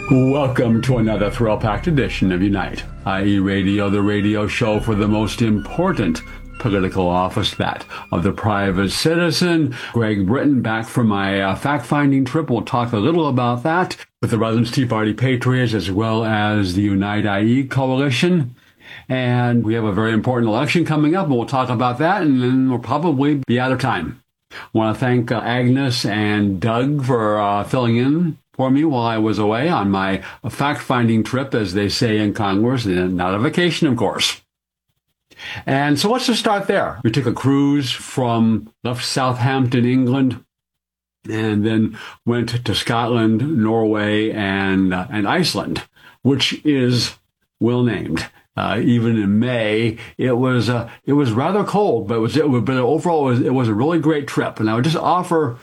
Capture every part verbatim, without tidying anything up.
Welcome to another thrill-packed edition of Unite, that is. Radio, the radio show for the most important political office, that of the private citizen. Greg Britton back from my uh, fact-finding trip. We'll talk a little about that with the Redlands Tea Party Patriots as well as the Unite I E coalition. And we have a very important election coming up, and we'll talk about that, and then we'll probably be out of time. I want to thank uh, Agnes and Doug for uh, filling in for me while I was away on my fact-finding trip, as they say in Congress, and not a vacation, of course. And so let's just start there. We took a cruise from, left Southampton, England, and then went to Scotland, Norway, and uh, and Iceland, which is well named. Uh, even in May, it was uh, it was rather cold, but it was, it was but overall it was, it was a really great trip. And I would just offer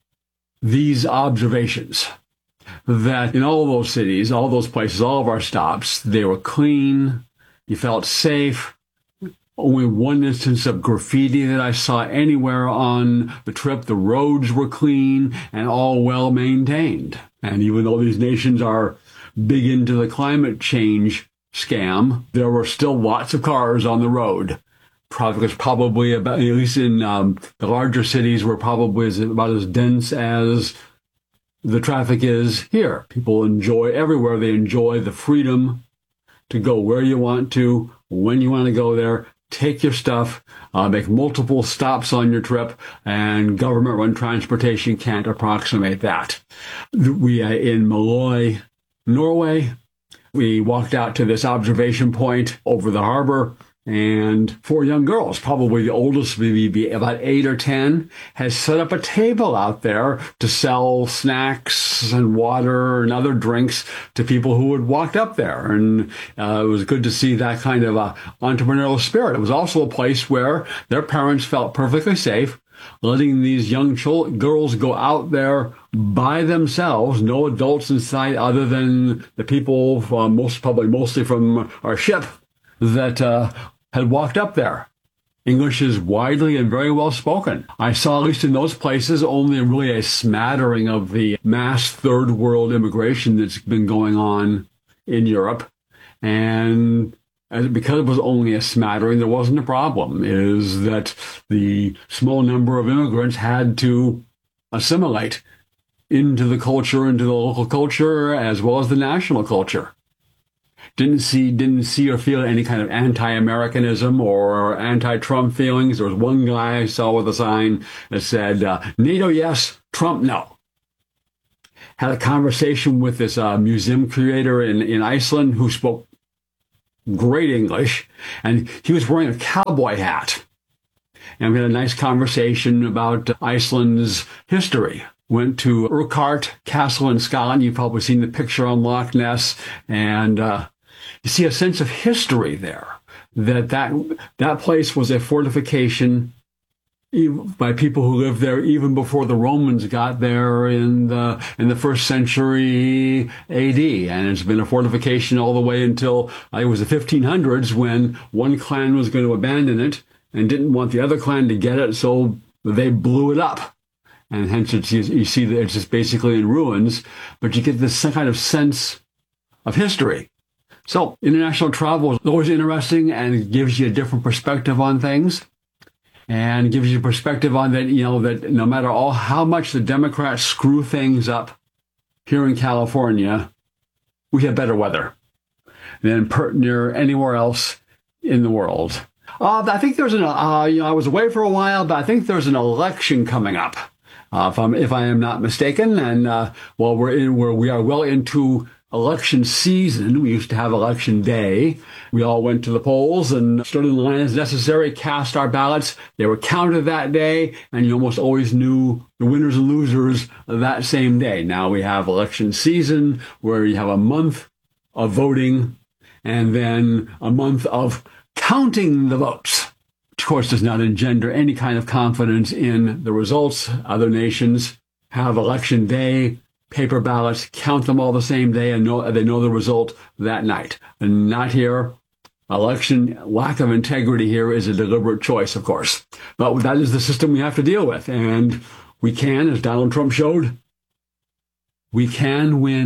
these observations: that in all those cities, all those places, all of our stops, they were clean. You felt safe. Only one instance of graffiti that I saw anywhere on the trip. The roads were clean and all well maintained. And even though these nations are big into the climate change scam, there were still lots of cars on the road. Probably, probably about, at least in um, the larger cities, were probably as, about as dense as the traffic is here. People enjoy everywhere. They enjoy the freedom to go where you want to, when you want to go there, take your stuff, uh, make multiple stops on your trip, and government-run transportation can't approximate that. We are in Molloy, Norway. We walked out to this observation point over the harbor, and four young girls, probably the oldest, maybe about eight or ten, has set up a table out there to sell snacks and water and other drinks to people who had walked up there. And uh, it was good to see that kind of uh, entrepreneurial spirit. It was also a place where their parents felt perfectly safe, letting these young ch- girls go out there by themselves, no adults inside other than the people, uh, most probably mostly from our ship, that uh, had walked up there. English is widely and very well spoken. I saw, at least in those places, only really a smattering of the mass third world immigration that's been going on in Europe. And as, because it was only a smattering, there wasn't a problem, is that the small number of immigrants had to assimilate into the culture, into the local culture, as well as the national culture. Didn't see, didn't see or feel any kind of anti-Americanism or anti-Trump feelings. There was one guy I saw with a sign that said, uh, NATO yes, Trump no. Had a conversation with this uh, museum curator in, in Iceland who spoke great English, and he was wearing a cowboy hat. And we had a nice conversation about Iceland's history. Went to Urquhart Castle in Scotland. You've probably seen the picture on Loch Ness, and uh, you see a sense of history there, that that, that place was a fortification by people who lived there even before the Romans got there in the in the first century A D. And it's been a fortification all the way until uh, it was the fifteen hundreds, when one clan was going to abandon it and didn't want the other clan to get it, so they blew it up. And hence it's, you, you see that it's just basically in ruins, but you get this kind of sense of history. So international travel is always interesting and gives you a different perspective on things, and gives you a perspective on that, you know, that no matter all how much the Democrats screw things up here in California, we have better weather than per, near anywhere else in the world. Uh, I think there's an, uh, you know, I was away for a while, but I think there's an election coming up, uh, if I'm, if I am not mistaken. And, uh, well, we're in, where we are well into election season. We used to have election day. We all went to the polls and stood in line as necessary, cast our ballots. They were counted that day, and you almost always knew the winners and losers that same day. Now we have election season, where you have a month of voting and then a month of counting the votes. Of course, does not engender any kind of confidence in the results. Other nations have election day, paper ballots, count them all the same day, and know, they know the result that night. And not here. Election, lack of integrity here is a deliberate choice, of course. But that is the system we have to deal with. And we can, as Donald Trump showed, we can win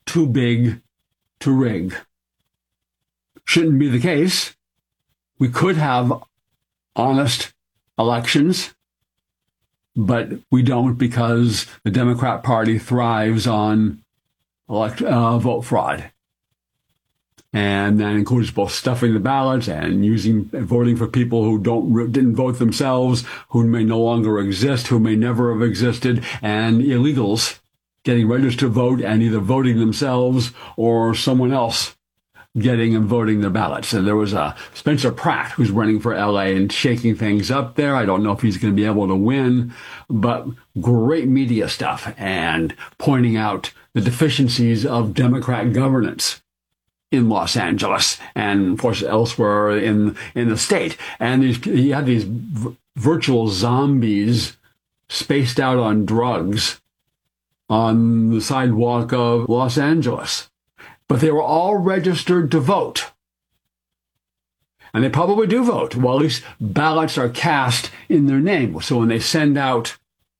too big to rig. Shouldn't be the case. We could have honest elections, but we don't because the Democrat Party thrives on elect, uh, vote fraud. And that includes both stuffing the ballots and using voting for people who don't didn't vote themselves, who may no longer exist, who may never have existed, and illegals getting registered to vote and either voting themselves or someone else getting and voting their ballots. And there was a Spencer Pratt who's running for L A and shaking things up there. I don't know if he's going to be able to win, but great media stuff and pointing out the deficiencies of Democrat governance in Los Angeles and, of course, elsewhere in in the state. And these, you had these v- virtual zombies spaced out on drugs on the sidewalk of Los Angeles. But they were all registered to vote. And they probably do vote. Well, at least ballots are cast in their name. So when they send out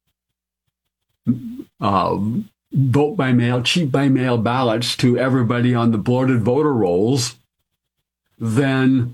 uh, vote by mail, cheat by mail ballots to everybody on the bloated voter rolls, then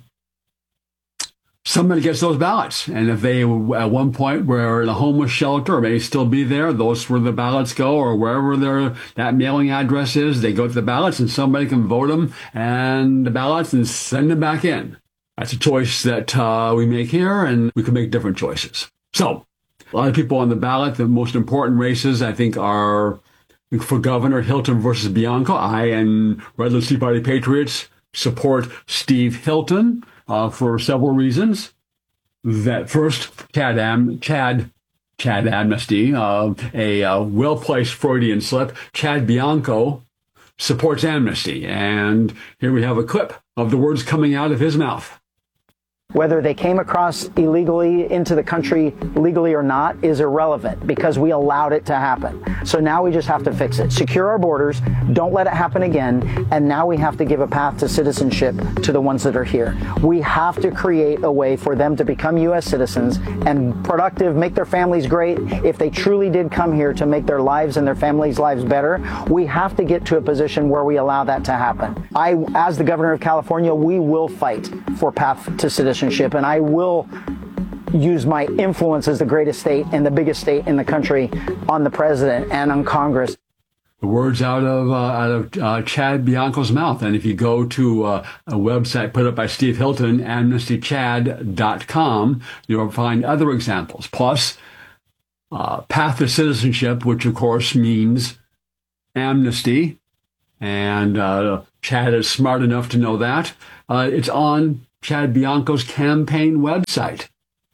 somebody gets those ballots. And if they, at one point, were in a homeless shelter or may still be there, those where the ballots go, or wherever their that mailing address is, they go to the ballots and somebody can vote them and the ballots and send them back in. That's a choice that uh, we make here, and we can make different choices. So, a lot of people on the ballot. The most important races, I think, are for governor, Hilton versus Bianco. I and Redlands Tea Party Patriots support Steve Hilton uh, for several reasons. That first, Chad, Am- Chad, Chad Amnesty, uh, a uh, well-placed Freudian slip. Chad Bianco supports amnesty. And here we have a clip of the words coming out of his mouth. Whether they came across illegally into the country, legally or not, is irrelevant because we allowed it to happen. So now we just have to fix it. Secure our borders, don't let it happen again, and now we have to give a path to citizenship to the ones that are here. We have to create a way for them to become U S citizens and productive, make their families great. If they truly did come here to make their lives and their families' lives better, we have to get to a position where we allow that to happen. I, as the governor of California, we will fight for path to citizenship. And I will use my influence as the greatest state and the biggest state in the country on the president and on Congress. The words out of uh, out of uh, Chad Bianco's mouth. And if you go to uh, a website put up by Steve Hilton, amnesty chad dot com, you'll find other examples. Plus, uh, path to citizenship, which of course means amnesty. And uh, Chad is smart enough to know that. Uh, it's on Chad Bianco's campaign website.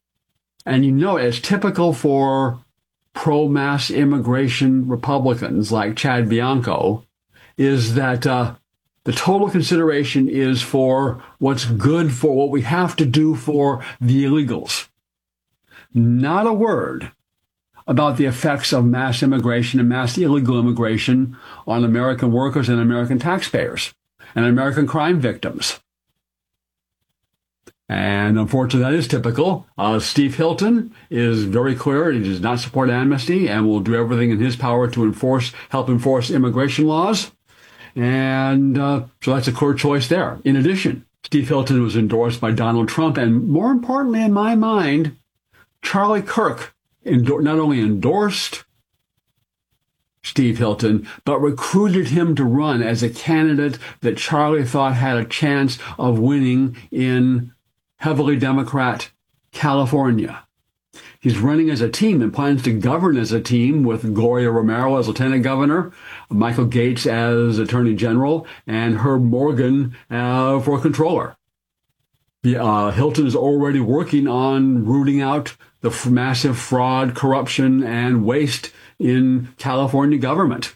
And you know, it's typical for pro-mass immigration Republicans like Chad Bianco is that uh, the total consideration is for what's good for what we have to do for the illegals. Not a word about the effects of mass immigration and mass illegal immigration on American workers and American taxpayers and American crime victims. And unfortunately, that is typical. Uh, Steve Hilton is very clear. He does not support amnesty and will do everything in his power to enforce, help enforce immigration laws. And uh, so that's a clear choice there. In addition, Steve Hilton was endorsed by Donald Trump. And more importantly, in my mind, Charlie Kirk endor- not only endorsed Steve Hilton, but recruited him to run as a candidate that Charlie thought had a chance of winning in heavily Democrat California. He's running as a team and plans to govern as a team with Gloria Romero as lieutenant governor, Michael Gates as attorney general, and Herb Morgan uh, for controller. The, uh, Hilton is already working on rooting out the f- massive fraud, corruption, and waste in California government.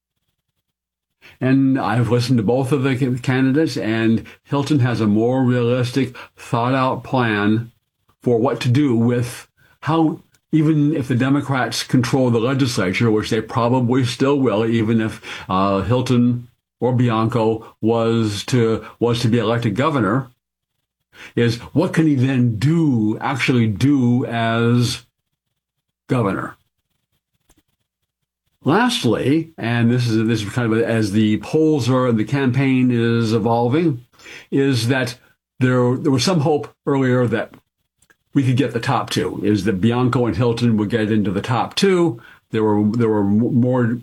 And I've listened to both of the candidates, and Hilton has a more realistic, thought-out plan for what to do with how, even if the Democrats control the legislature, which they probably still will, even if uh, Hilton or Bianco was to was to be elected governor, is what can he then do, actually do as governor? Lastly, and this is this is kind of as the polls are, the campaign is evolving, is that there there was some hope earlier that we could get the top two. Is that Bianco and Hilton would get into the top two? There were there were more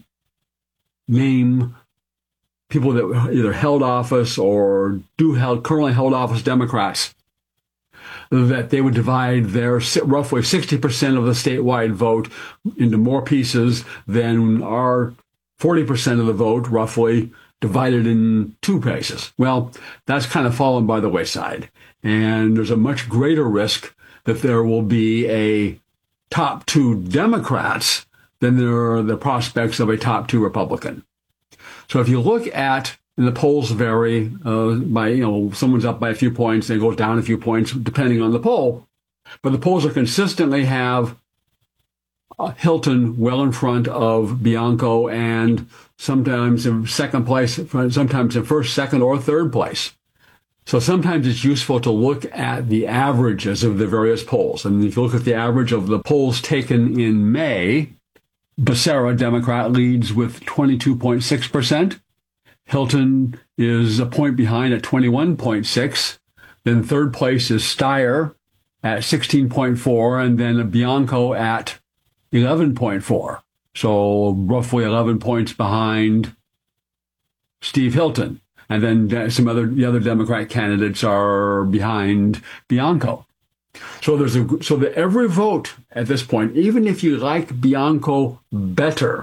name people that either held office or do held currently held office Democrats, that they would divide their roughly sixty percent of the statewide vote into more pieces than our forty percent of the vote, roughly, divided in two places. Well, that's kind of fallen by the wayside. And there's a much greater risk that there will be a top two Democrats than there are the prospects of a top two Republican. So if you look at, and the polls vary uh, by, you know, someone's up by a few points, they go down a few points, depending on the poll. But the polls are consistently have uh, Hilton well in front of Bianco, and sometimes in second place, sometimes in first, second, or third place. So sometimes it's useful to look at the averages of the various polls. And if you look at the average of the polls taken in May, Becerra, Democrat, leads with twenty-two point six percent. Hilton is a point behind at twenty-one point six. Then third place is Steyer at sixteen point four, and then Bianco at eleven point four. So roughly eleven points behind Steve Hilton. And then some other, the other Democrat candidates are behind Bianco. So there's a, so that every vote at this point, even if you like Bianco better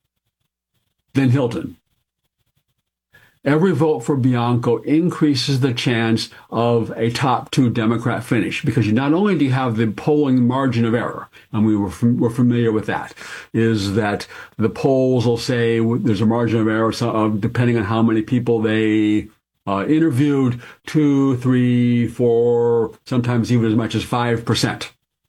than Hilton, every vote for Bianco increases the chance of a top two Democrat finish, because you not only do you have the polling margin of error, and we were, we're familiar with that, is that the polls will say there's a margin of error, so, uh, depending on how many people they uh, interviewed, two, three, four, sometimes even as much as five percent.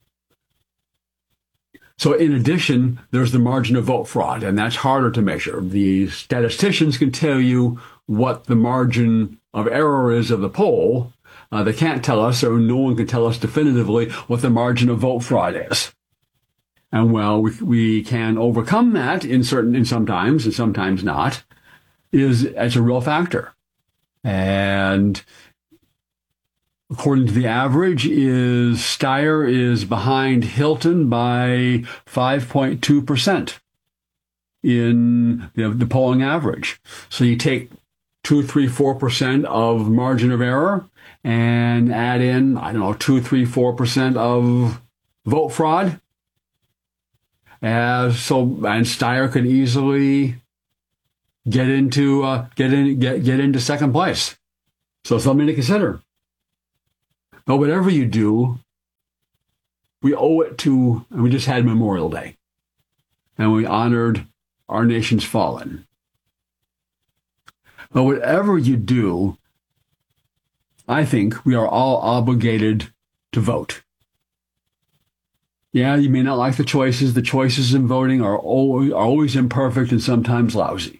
So in addition, there's the margin of vote fraud, and that's harder to measure. The statisticians can tell you what the margin of error is of the poll. Uh, they can't tell us, or no one can tell us definitively what the margin of vote fraud is. And well, we, we can overcome that in certain, in sometimes, and sometimes not, is as a real factor. And according to the average, is Steyer is behind Hilton by five point two percent in the, the polling average. So you take two, three, four percent of margin of error and add in, I don't know, two, three, four percent of vote fraud. As so, and Steyer could easily get into uh, get in get get into second place. So something to consider. But whatever you do, we owe it to, and we just had Memorial Day, and we honored our nation's fallen. But whatever you do, I think we are all obligated to vote. Yeah, you may not like the choices. The choices in voting are always, are always imperfect and sometimes lousy.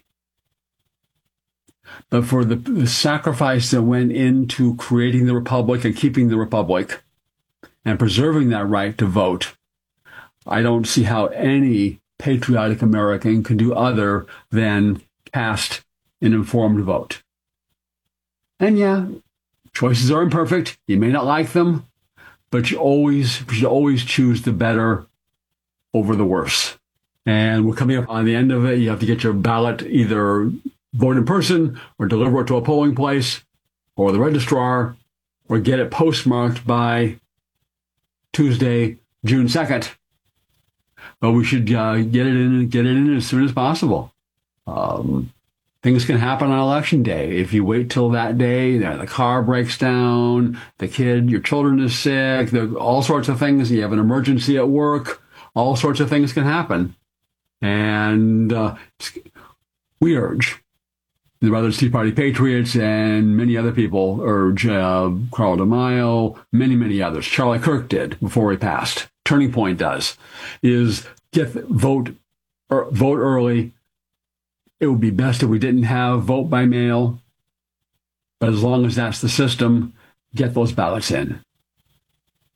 But for the, the sacrifice that went into creating the republic and keeping the republic and preserving that right to vote, I don't see how any patriotic American can do other than cast an informed vote. And yeah, choices are imperfect. You may not like them, but you always you should always choose the better over the worse. And we're coming up on the end of it. You have to get your ballot, either vote in person or deliver it to a polling place or the registrar, or get it postmarked by Tuesday, June second. But we should uh, get it in, get it in as soon as possible. Um, things can happen on election day. If you wait till that day, you know, the car breaks down, the kid, your children is sick, there, all sorts of things. You have an emergency at work. All sorts of things can happen. And uh, we urge, the Brothers Tea Party Patriots and many other people urge, uh, Carl DeMaio, many, many others. Charlie Kirk did before he passed. Turning Point does, is get vote, or vote early. It would be best if we didn't have vote by mail, but as long as that's the system, get those ballots in.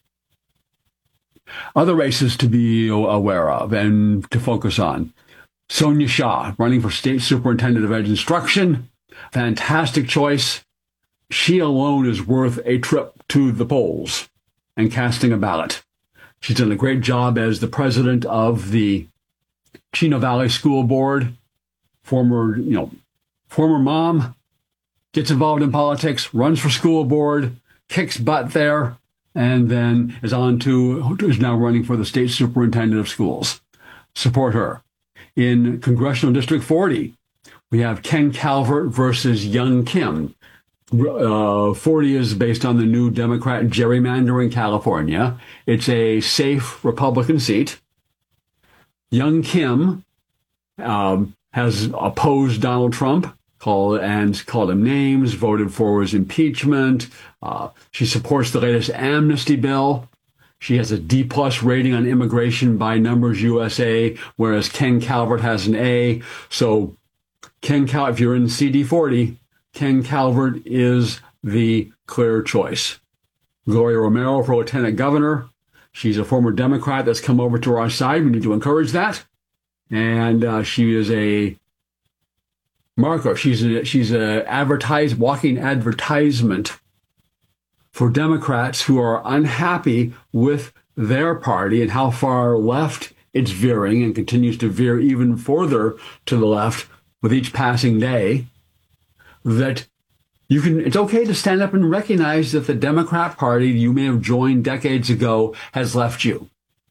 Other races to be aware of and to focus on. Sonia Shaw, running for State Superintendent of Ed Instruction. Fantastic choice. She alone is worth a trip to the polls and casting a ballot. She's done a great job as the president of the Chino Valley School Board. Former, you know, former mom, gets involved in politics, runs for school board, kicks butt there, and then is on to, is now running for the state superintendent of schools. Support her. In Congressional District forty, we have Ken Calvert versus Young Kim. Uh, forty is based on the new Democrat gerrymander in California. It's a safe Republican seat. Young Kim um, has opposed Donald Trump, called and called him names, voted for his impeachment. Uh, she supports the latest amnesty bill. She has a D plus rating on immigration by Numbers U S A, whereas Ken Calvert has an A. So Ken Cal, if you're in C D forty, Ken Calvert is the clear choice. Gloria Romero for lieutenant governor. She's a former Democrat that's come over to our side. We need to encourage that. And uh, she is a marker. She's a, she's a advertise, walking advertisement for Democrats who are unhappy with their party and how far left it's veering and continues to veer even further to the left with each passing day. That you can, it's okay to stand up and recognize that the Democrat Party you may have joined decades ago has left you.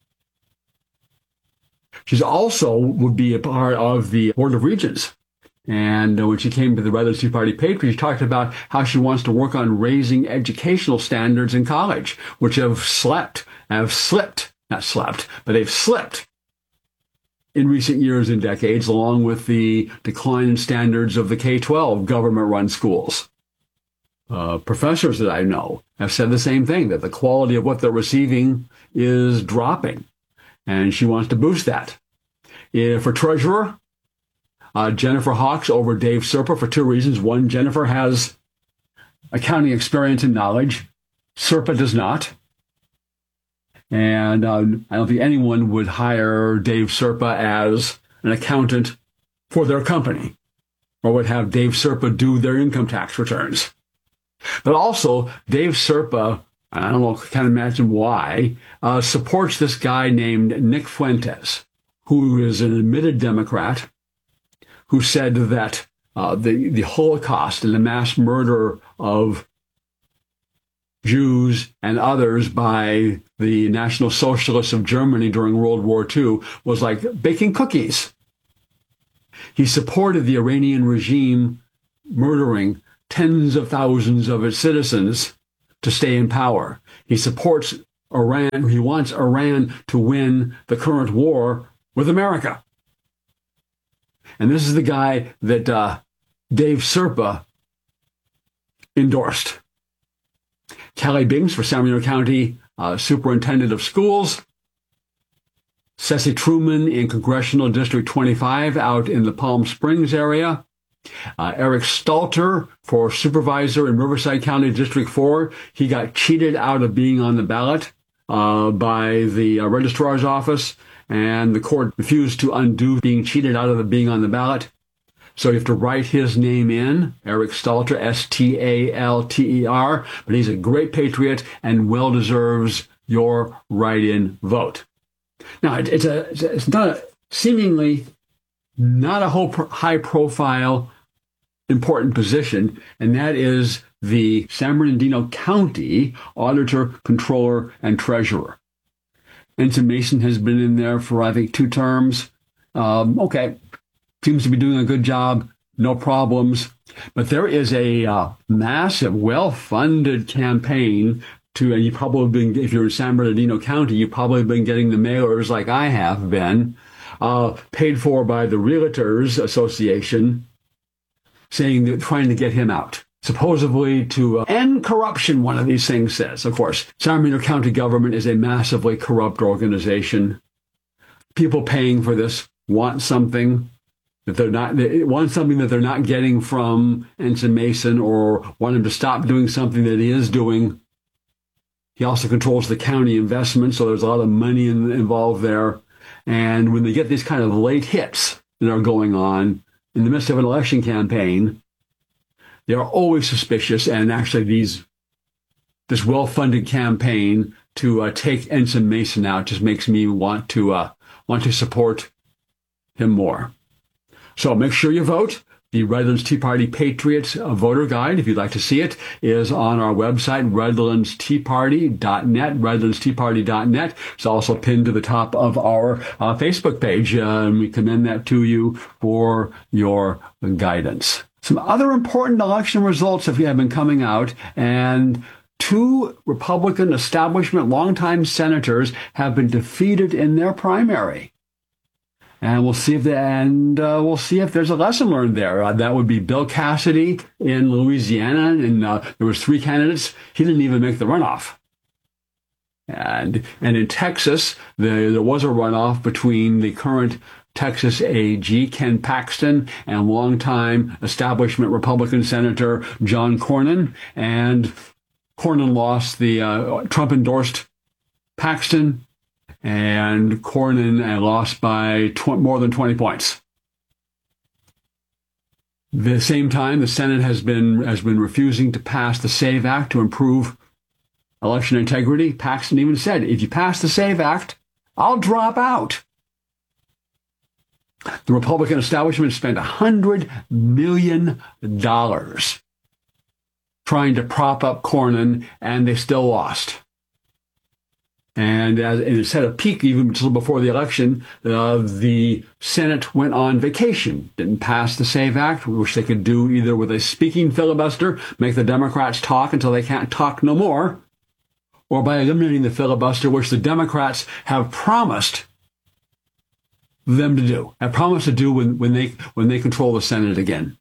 She's also would be a part of the Board of Regents. And when she came to the Red Tea Party Patriot, she talked about how she wants to work on raising educational standards in college, which have slept, have slipped, not slept, but they've slipped in recent years and decades, along with the decline in standards of the K twelve government-run schools. Uh, professors that I know have said the same thing, that the quality of what they're receiving is dropping, and she wants to boost that. Uh, for treasurer, uh, Jennifer Hawks over Dave Serpa for two reasons. One, Jennifer has accounting experience and knowledge. Serpa does not. And uh, I don't think anyone would hire Dave Serpa as an accountant for their company, or would have Dave Serpa do their income tax returns. But also, Dave Serpa, I don't know, can't imagine why, uh, supports this guy named Nick Fuentes, who is an admitted Democrat, who said that uh, the, the Holocaust and the mass murder of Jews and others by the National Socialists of Germany during World War Two was like baking cookies. He supported the Iranian regime murdering tens of thousands of its citizens to stay in power. He supports Iran. He wants Iran to win the current war with America. And this is the guy that uh, Dave Serpa endorsed. Kelly Binks for San Bernardino County uh, Superintendent of Schools. Ceci Truman in Congressional District twenty-five out in the Palm Springs area. Uh, Eric Stalter for Supervisor in Riverside County District four. He got cheated out of being on the ballot uh, by the uh, registrar's office, and the court refused to undo being cheated out of the being on the ballot. So you have to write his name in, Eric Stalter, S T A L T E R, but he's a great patriot and well deserves your write-in vote. Now, it, it's a it's not a, seemingly not a high-profile, important position, and that is the San Bernardino County Auditor, Controller, and Treasurer. Ensign Mason has been in there for, I think, two terms. Um, okay. Seems to be doing a good job, no problems. But there is a uh, massive, well-funded campaign to, and you've probably been, if you're in San Bernardino County, you've probably been getting the mailers like I have been, uh, paid for by the Realtors Association, saying they're trying to get him out. Supposedly to uh, end corruption, one of these things says. Of course, San Bernardino County government is a massively corrupt organization. People paying for this want something that they're not, they want something that they're not getting from Ensign Mason, or want him to stop doing something that he is doing. He also controls the county investment, so there's a lot of money in, involved there. And when they get these kind of late hits, that are going on in the midst of an election campaign, they are always suspicious. And actually, these this well-funded campaign to uh, take Ensign Mason out just makes me want to uh, want to support him more. So make sure you vote. The Redlands Tea Party Patriots Voter Guide, if you'd like to see it, is on our website, redlands tea party dot net, redlands tea party dot net. It's also pinned to the top of our uh, Facebook page, uh, and we commend that to you for your guidance. Some other important election results have been coming out, and two Republican establishment longtime senators have been defeated in their primary. And we'll see if the, and uh, we'll see if there's a lesson learned there. Uh, that would be Bill Cassidy in Louisiana, and uh, there was three candidates. He didn't even make the runoff. And and in Texas, the, there was a runoff between the current Texas A G Ken Paxton and longtime establishment Republican Senator John Cornyn. And Cornyn lost. The uh, Trump endorsed Paxton, and Cornyn uh, lost by tw- more than twenty points. At the same time, the Senate has been has been refusing to pass the SAVE Act to improve election integrity. Paxton even said, if you pass the SAVE Act, I'll drop out. The Republican establishment spent one hundred million dollars trying to prop up Cornyn, and they still lost. And as and it set a peak even until before the election, uh, the Senate went on vacation, didn't pass the SAVE Act, which they could do either with a speaking filibuster, make the Democrats talk until they can't talk no more, or by eliminating the filibuster, which the Democrats have promised them to do, have promised to do when, when they when they control the Senate again.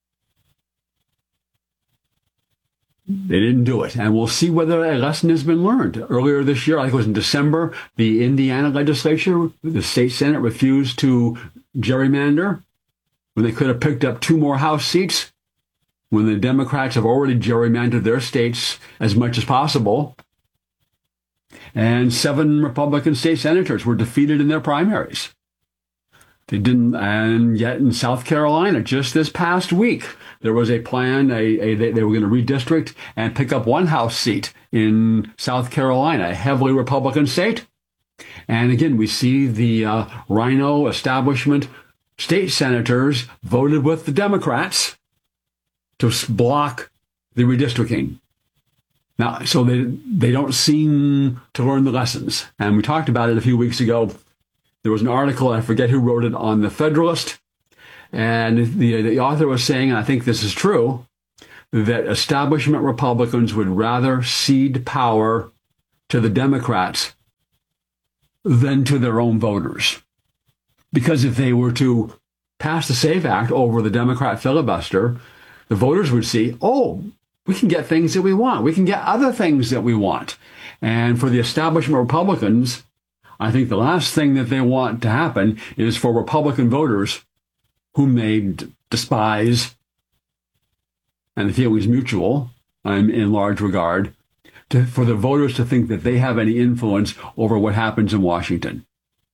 They didn't do it, and we'll see whether a lesson has been learned. Earlier this year, I think it was in December, the Indiana legislature, the state Senate, refused to gerrymander when they could have picked up two more House seats, when the Democrats have already gerrymandered their states as much as possible. And seven Republican state senators were defeated in their primaries. They didn't, and yet in South Carolina, just this past week, there was a plan, a, a they, they were going to redistrict and pick up one House seat in South Carolina, a heavily Republican state. And again, we see the uh, Rhino establishment state senators voted with the Democrats to block the redistricting. Now, so they they don't seem to learn the lessons. And we talked about it a few weeks ago. There was an article, I forget who wrote it, on the Federalist, and the, the author was saying, and I think this is true, that establishment Republicans would rather cede power to the Democrats than to their own voters. Because if they were to pass the SAVE Act over the Democrat filibuster, the voters would see, oh, we can get things that we want. We can get other things that we want. And for the establishment Republicans, I think the last thing that they want to happen is for Republican voters whom they d- despise, and the feeling is mutual um, in large regard, to, for the voters to think that they have any influence over what happens in Washington.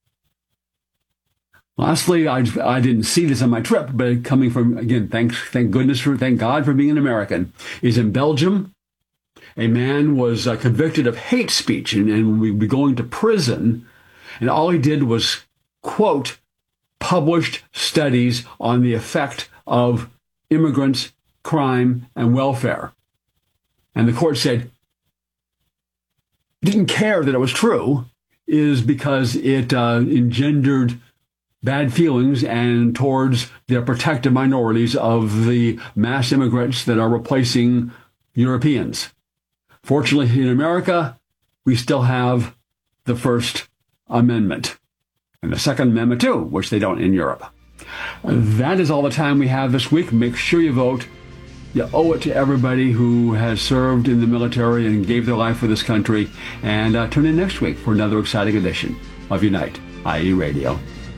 Lastly, I, I didn't see this on my trip, but coming from, again, thanks, thank goodness for, thank God for being an American, is in Belgium. A man was uh, convicted of hate speech and, and would be going to prison. And all he did was, quote, published studies on the effect of immigrants, crime, and welfare. And the court said, didn't care that it was true, is because it uh, engendered bad feelings and towards the protected minorities of the mass immigrants that are replacing Europeans. Fortunately, in America, we still have the First Amendment, and the Second Amendment too, which they don't in Europe. That is all the time we have this week. Make sure you vote. You owe it to everybody who has served in the military and gave their life for this country. And uh, tune in next week for another exciting edition of Unite I E Radio.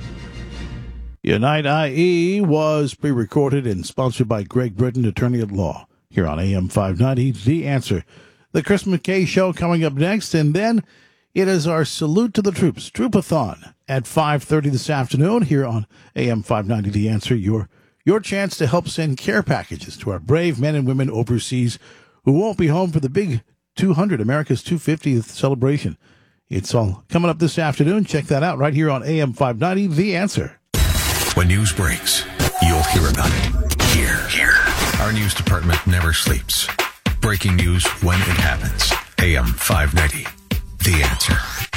Unite I E was pre-recorded and sponsored by Greg Britton, attorney at law, here on A M five ninety, The Answer. The Chris McKay Show coming up next, and then it is our Salute to the Troops, Troopathon. at five thirty this afternoon here on A M five ninety The Answer. Your, your chance to help send care packages to our brave men and women overseas who won't be home for the big two hundred, America's two hundred fiftieth celebration. It's all coming up this afternoon. Check that out right here on A M five ninety, The Answer. When news breaks, you'll hear about it here. Here. Our news department never sleeps. Breaking news when it happens. A M five ninety, The Answer.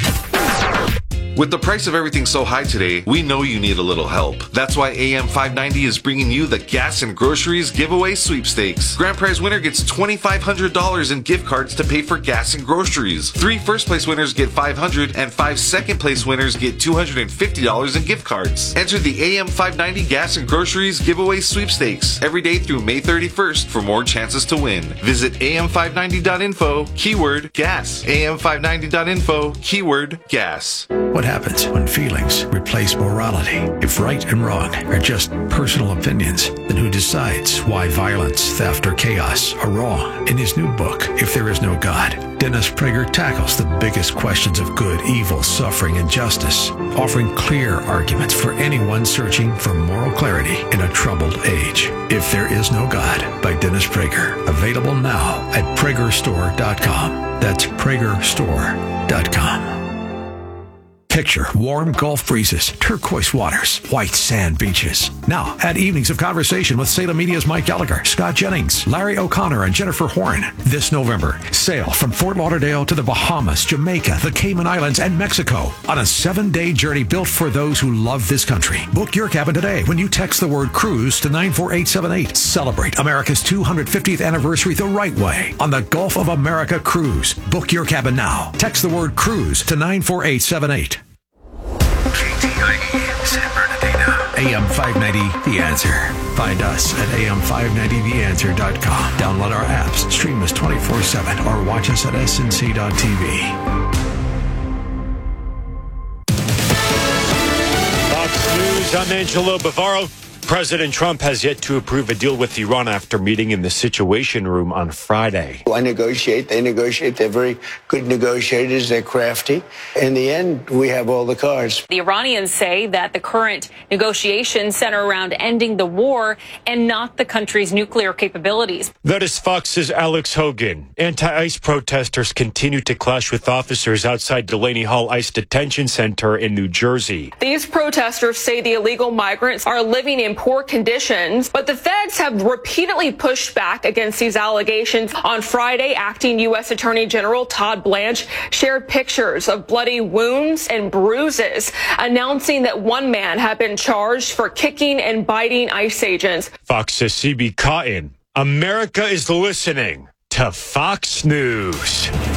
With the price of everything so high today, we know you need a little help. That's why A M five ninety is bringing you the Gas and Groceries Giveaway Sweepstakes. Grand prize winner gets two thousand five hundred dollars in gift cards to pay for gas and groceries. Three first place winners get five hundred dollars and five second place winners get two hundred fifty dollars in gift cards. Enter the A M five ninety Gas and Groceries Giveaway Sweepstakes every day through May thirty-first for more chances to win. Visit A M five ninety dot info, keyword gas. A M five ninety dot info, keyword gas. What happens when feelings replace morality? If right and wrong are just personal opinions, then who decides why violence, theft, or chaos are wrong? In his new book, If There Is No God, Dennis Prager tackles the biggest questions of good, evil, suffering, and justice, offering clear arguments for anyone searching for moral clarity in a troubled age. If There Is No God by Dennis Prager, available now at prager store dot com. That's prager store dot com. Picture warm Gulf breezes, turquoise waters, white sand beaches. Now, add evenings of conversation with Salem Media's Mike Gallagher, Scott Jennings, Larry O'Connor, and Jennifer Horn. This November, sail from Fort Lauderdale to the Bahamas, Jamaica, the Cayman Islands, and Mexico on a seven-day journey built for those who love this country. Book your cabin today when you text the word cruise to nine four eight seven eight. Celebrate America's two hundred fiftieth anniversary the right way on the Gulf of America Cruise. Book your cabin now. Text the word cruise to nine four eight seven eight. K T I E, San Bernardino. A M five ninety, The Answer. Find us at A M five ninety the answer dot com. Download our apps, stream us twenty-four seven, or watch us at S N C dot T V. Fox News, I'm Angelo Bavaro. President Trump has yet to approve a deal with Iran after meeting in the Situation Room on Friday. I negotiate. They negotiate. They're very good negotiators. They're crafty. In the end, we have all the cards. The Iranians say that the current negotiations center around ending the war and not the country's nuclear capabilities. That is Fox's Alex Hogan. Anti-ICE protesters continue to clash with officers outside Delaney Hall ICE Detention Center in New Jersey. These protesters say the illegal migrants are living in poor conditions, but the feds have repeatedly pushed back against these allegations. On Friday, acting U S Attorney General Todd Blanche shared pictures of bloody wounds and bruises, announcing that one man had been charged for kicking and biting ICE agents. Fox's C B Cotton. America is listening to Fox News.